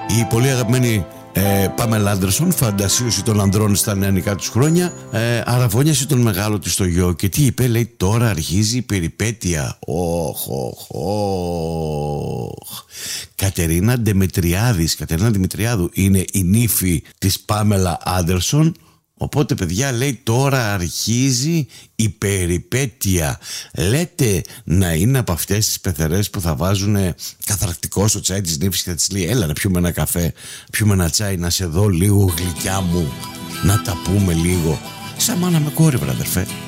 Η πολύ αγαπημένη Πάμελα Άντερσον, φαντασίωση των ανδρών στα νεανικά τους χρόνια, αραβώνιασε τον μεγάλο της στο γιο. Και τι είπε, λέει, τώρα αρχίζει η περιπέτεια. Κατερίνα Δημητριάδου είναι η νύφη της Πάμελα Άντερσον. Οπότε παιδιά, λέει, τώρα αρχίζει η περιπέτεια. Λέτε να είναι από αυτές τις πεθερές που θα βάζουν καθαρακτικό στο τσάι της νύφης και θα της λέει, έλα να πιούμε ένα καφέ, πιούμε ένα τσάι, να σε δω λίγο γλυκιά μου, να τα πούμε λίγο. Σαν μάνα με κόρη, βρε αδερφέ.